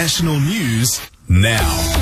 National news now.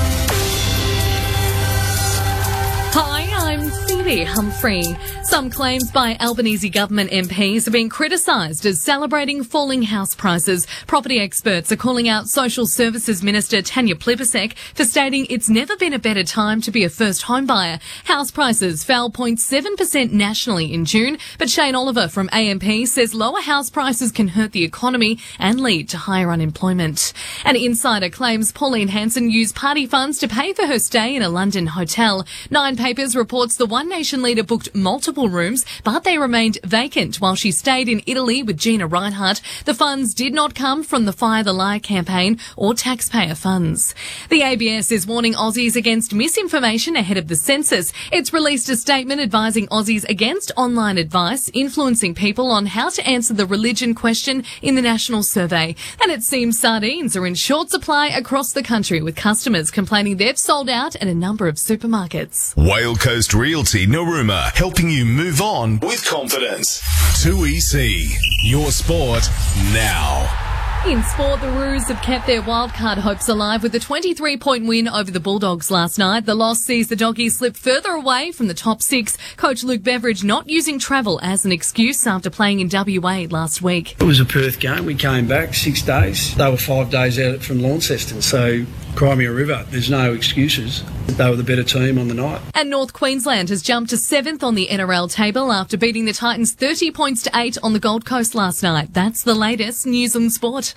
Hi, I'm Phoebe Humphrey. Some claims by Albanese government MPs are being criticised as celebrating falling house prices. Property experts are calling out Social Services Minister Tanya Plibersek for stating it's never been a better time to be a first home buyer. House prices fell 0.7% nationally in June, but Shane Oliver from AMP says lower house prices can hurt the economy and lead to higher unemployment. An insider claims Pauline Hanson used party funds to pay for her stay in a London hotel. Nine Papers reports the One Nation leader booked multiple rooms, but they remained vacant while she stayed in Italy with Gina Rinehart. The funds did not come from the Fire the Lie campaign or taxpayer funds. The ABS is warning Aussies against misinformation ahead of the census. It's released a statement advising Aussies against online advice influencing people on how to answer the religion question in the national survey. And it seems sardines are in short supply across the country, with customers complaining they've sold out at a number of supermarkets. Whale Coast Realty Narooma, helping you move on with confidence. 2EC, your sport now. In sport, the Roos have kept their wildcard hopes alive with a 23-point win over the Bulldogs last night. The loss sees the Doggies slip further away from the top six. Coach Luke Beveridge not using travel as an excuse after playing in WA last week. It was a Perth game. We came back 6 days. They were 5 days out from Launceston, so Crimea River, there's no excuses. They were the better team on the night. And North Queensland has jumped to 7th on the NRL table after beating the Titans 30 points to 8 on the Gold Coast last night. That's the latest news and sport.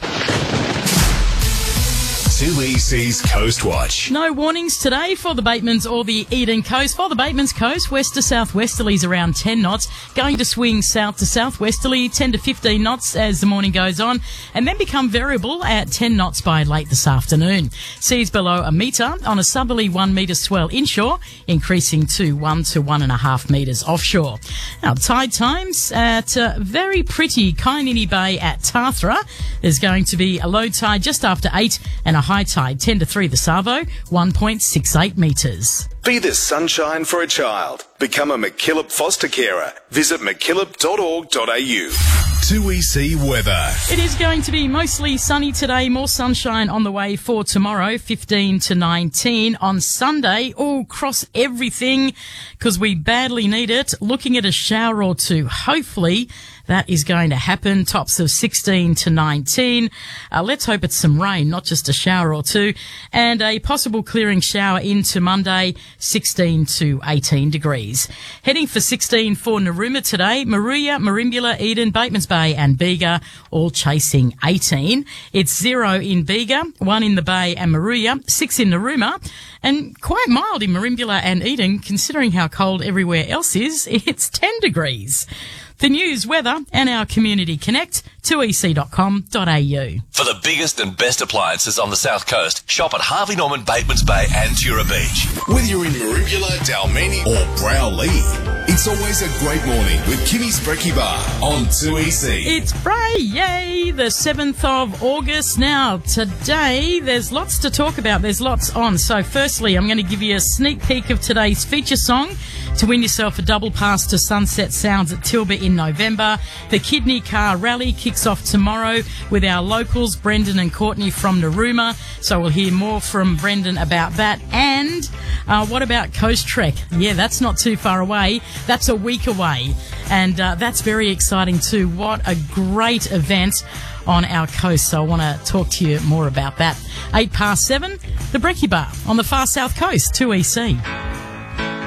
2EC's Coast Watch. No warnings today for the Batemans or the Eden Coast. For the Batemans Coast, west to southwesterlies around 10 knots, going to swing south to southwesterly 10 to 15 knots as the morning goes on, and then become variable at 10 knots by late this afternoon. Seas below a metre on a southerly 1 metre swell inshore, increasing to 1 to 1.5 metres offshore. Now, tide times at very pretty Kainini Bay at Tathra. There's going to be a low tide just after 8 and a high tide 10 to 3 the Savo, 1.68 metres. Be the sunshine for a child. Become a MacKillop foster carer. Visit mackillop.org.au. 2EC weather. It is going to be mostly sunny today, more sunshine on the way for tomorrow, 15 to 19. On Sunday, cross everything because we badly need it. Looking at a shower or two, hopefully that is going to happen. Tops of 16 to 19. Let's hope it's some rain, not just a shower or two. And a possible clearing shower into Monday, 16 to 18 degrees. Heading for 16 for Narooma today. Maruya, Merimbula, Eden, Batemans Bay and Bega all chasing 18. It's 0 in Bega, 1 in the Bay and Maruya, 6 in Narooma, and quite mild in Merimbula and Eden considering how cold everywhere else is. It's 10 degrees. The news, weather and our Community Connect, 2ec.com.au. For the biggest and best appliances on the South Coast, shop at Harvey Norman, Batemans Bay and Tura Beach. Whether you're in Merimbula, Dalmeny or Browlee, it's always a great morning with Kimmy's Brekkie Bar on 2EC. It's Friday, the 7th of August. Now, today, there's lots to talk about. There's lots on. So, firstly, I'm going to give you a sneak peek of today's feature song to win yourself a double pass to Sunset Sounds at Tilba in November. The Kidney Car Rally kicks off tomorrow with our locals, Brendan and Courtney from Narooma. So we'll hear more from Brendan about that. And what about Coast Trek? Yeah, that's not too far away. That's a week away. And that's very exciting too. What a great event on our coast. So I want to talk to you more about that. 7:08, the Brekkie Bar on the far south coast, 2EC.